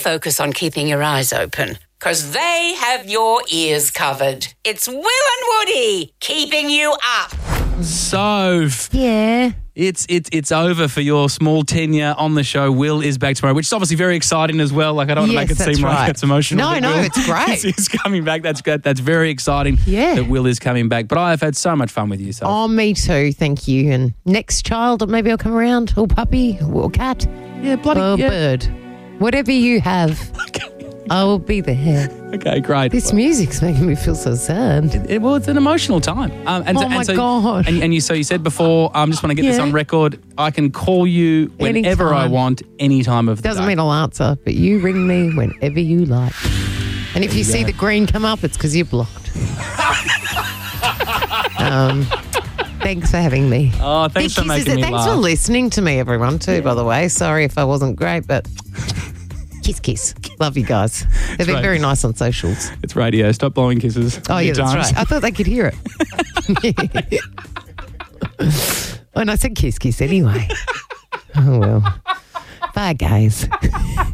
focus on keeping your eyes open, because they have your ears covered. It's Will and Woody keeping you up. So, Yeah. it's over for your small tenure on the show. Will is back tomorrow, which is obviously very exciting as well. Like, I don't want to make it Yes, seem that's like right. it's emotional. No, that Will it's great. is coming back. That's good. That's very exciting that Will is coming back. But I have had so much fun with you. So. Oh, me too. Thank you. And next child, maybe I'll come around. Or puppy, or cat, Yeah, bloody or yeah. bird. Whatever you have, I will be there. Okay, great. This music's making me feel so sad. Well, it's an emotional time. God. And you said before, I just want to get this Yeah. on record. I can call you whenever I Anytime. want, any time of the Doesn't day. mean I'll answer, but you ring me whenever you like. And if you see the green come up, it's because you're blocked. Thanks for having me. Oh, thanks for making me Thanks laugh. for listening to me, everyone, too, by the way. Sorry if I wasn't great, but kiss, kiss. Love you guys. They've been right. very nice on socials. It's radio. Stop blowing kisses. Oh, yeah, that's times. right. I thought they could hear it. And I said kiss, kiss anyway. Oh, well. Bye, guys.